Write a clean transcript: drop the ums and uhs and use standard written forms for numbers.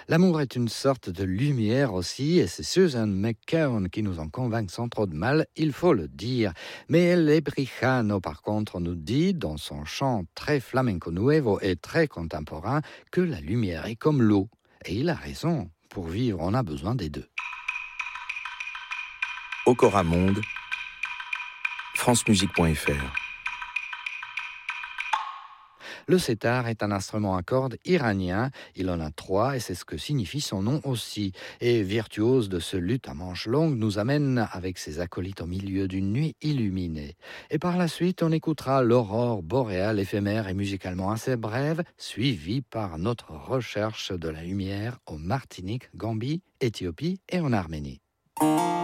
L'amour est une sorte de lumière aussi, et c'est Susan McKeown qui nous en convainc sans trop de mal, il faut le dire. Mais Lebrijano, par contre, nous dit, dans son chant très flamenco nuevo et très contemporain, que la lumière est comme l'eau. Et il a raison, pour vivre, on a besoin des deux. Okora Monde, francemusique.fr. Le setar est un instrument à cordes iranien, il en a 3 et c'est ce que signifie son nom aussi. Et virtuose de ce luth à manches longues nous amène avec ses acolytes au milieu d'une nuit illuminée. Et par la suite, on écoutera l'aurore boréale éphémère et musicalement assez brève, suivie par notre recherche de la lumière au Martinique, Gambie, Éthiopie et en Arménie.